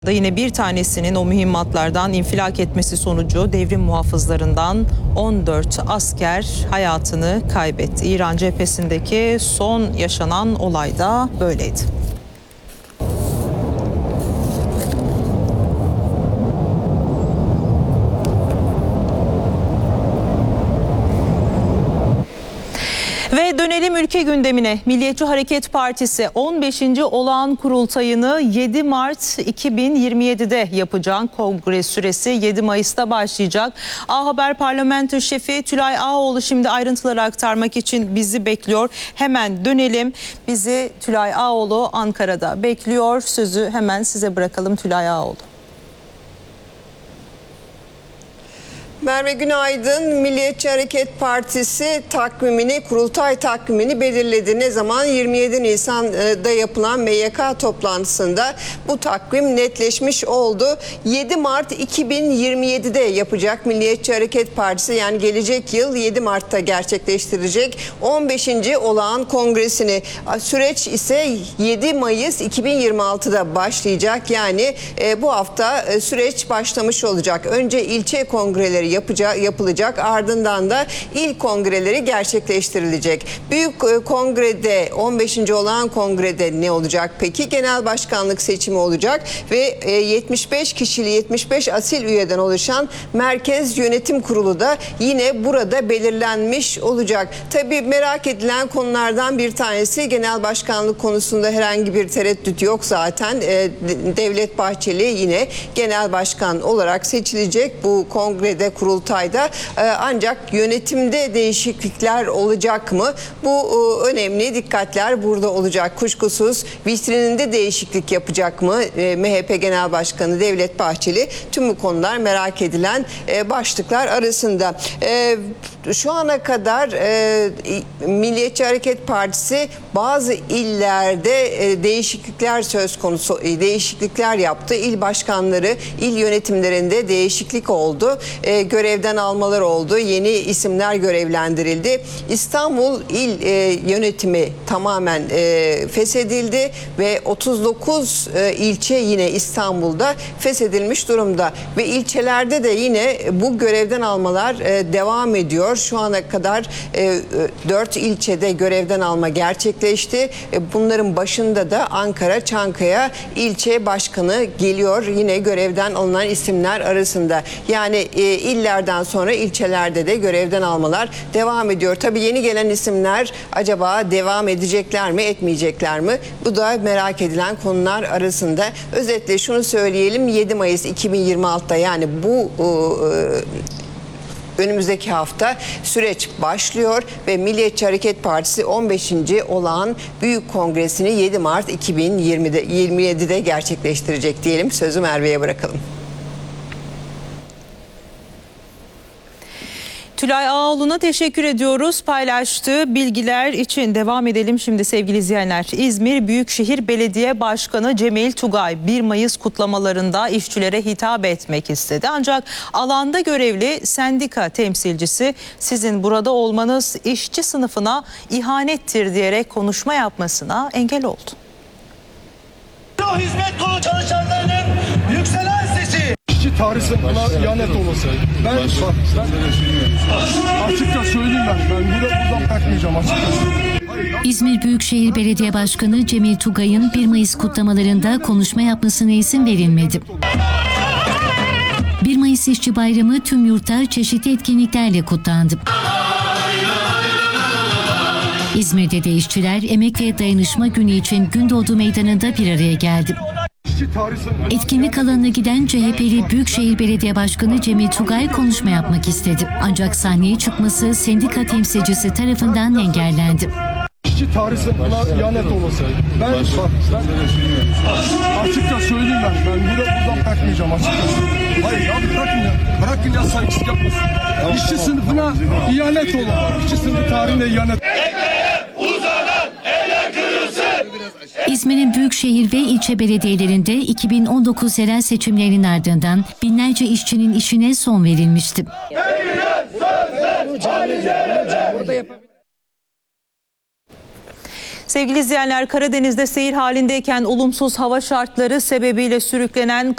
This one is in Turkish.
Yine bir tanesinin o mühimmatlardan infilak etmesi sonucu devrim muhafızlarından 14 asker hayatını kaybetti. İran cephesindeki son yaşanan olay da böyleydi. Ve dönelim ülke gündemine. Milliyetçi Hareket Partisi 15. olağan kurultayını 7 Mart 2027'de yapacak. Kongre süresi 7 Mayıs'ta başlayacak. A Haber Parlamento Şefi Tülay Ağoğlu şimdi ayrıntıları aktarmak için bizi bekliyor. Hemen dönelim. Bizi Tülay Ağoğlu Ankara'da bekliyor. Sözü hemen size bırakalım Tülay Ağoğlu. Merve günaydın. Milliyetçi Hareket Partisi kurultay takvimini belirledi. Ne zaman? 27 Nisan'da yapılan MYK toplantısında bu takvim netleşmiş oldu. 7 Mart 2027'de yapacak Milliyetçi Hareket Partisi, yani gelecek yıl 7 Mart'ta gerçekleştirecek 15. olağan kongresini. Süreç ise 7 Mayıs 2026'da başlayacak. Yani bu hafta süreç başlamış olacak. Önce ilçe kongreleri yapılacak, ardından da il kongreleri gerçekleştirilecek. Büyük kongrede, 15. olağan kongrede ne olacak peki? Genel başkanlık seçimi olacak ve 75 kişili 75 asil üyeden oluşan Merkez Yönetim Kurulu da yine burada belirlenmiş olacak. Tabii merak edilen konulardan bir tanesi, genel başkanlık konusunda herhangi bir tereddüt yok zaten. Devlet Bahçeli yine genel başkan olarak seçilecek bu kongrede, kurultayda. Ancak yönetimde değişiklikler olacak mı? Bu önemli dikkatler burada olacak. Kuşkusuz vitrininde değişiklik yapacak mı MHP Genel Başkanı Devlet Bahçeli? Tüm bu konular merak edilen başlıklar arasında. Şu ana kadar Milliyetçi Hareket Partisi bazı illerde değişiklikler yaptı. İl başkanları, il yönetimlerinde değişiklik oldu. Görevden almalar oldu. Yeni isimler görevlendirildi. İstanbul il yönetimi tamamen feshedildi ve 39 ilçe yine İstanbul'da feshedilmiş durumda ve ilçelerde de yine bu görevden almalar devam ediyor. Şu ana kadar 4 ilçede görevden alma gerçekleşti. Bunların başında da Ankara, Çankaya ilçe başkanı geliyor. Yine görevden alınan isimler arasında. Yani illerden sonra ilçelerde de görevden almalar devam ediyor. Tabii yeni gelen isimler acaba devam edecekler mi, etmeyecekler mi? Bu da merak edilen konular arasında. Özetle şunu söyleyelim: 7 Mayıs 2026'da, yani bu önümüzdeki hafta süreç başlıyor ve Milliyetçi Hareket Partisi 15. olağan büyük kongresini 7 Mart 2027'de gerçekleştirecek diyelim. Sözü Merve'ye bırakalım. Tülay Ağoğlu'na teşekkür ediyoruz paylaştığı bilgiler için. Devam edelim şimdi sevgili izleyenler. İzmir Büyükşehir Belediye Başkanı Cemil Tugay 1 Mayıs kutlamalarında işçilere hitap etmek istedi. Ancak alanda görevli sendika temsilcisi sizin burada olmanız işçi sınıfına ihanettir diyerek konuşma yapmasına engel oldu. Hizmet kolu çalışanlarının yükselen sesi. Tarih sınıfına ihanet olması. Ben açıkça söyleyeyim, ben buradan bırakmayacağım açıkçası. İzmir Büyükşehir Belediye Başkanı Cemil Tugay'ın 1 Mayıs kutlamalarında konuşma yapmasına izin verilmedi. 1 Mayıs İşçi Bayramı tüm yurtta çeşitli etkinliklerle kutlandı. İzmir'de de işçiler Emek ve Dayanışma Günü için Gündoğdu Meydanı'nda bir araya geldi. Etkinlik alanına giden CHP'li Büyükşehir Belediye Başkanı Cemil Tugay konuşma yapmak istedi. Ancak sahneye çıkması sendika temsilcisi tarafından engellendi. Tarih sınıfına ihanet olması. Ben açıkça söyleyeyim, ben buradan bırakmayacağım açıkçası. Hayır ya, bırakın ya, saygısızlık yapmasın. İşçi sınıfına ihanet olan, işçi sınıfı tarihine ihanet. İzmir'in büyükşehir ve ilçe belediyelerinde 2019 yerel seçimlerinin ardından binlerce işçinin işine son verilmişti. Sevgili izleyenler, Karadeniz'de seyir halindeyken olumsuz hava şartları sebebiyle sürüklenen